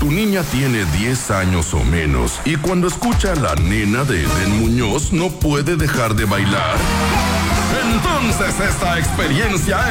tu niña tiene 10 años o menos y cuando escucha a la nena de Eden Muñoz no puede dejar de bailar, entonces esta experiencia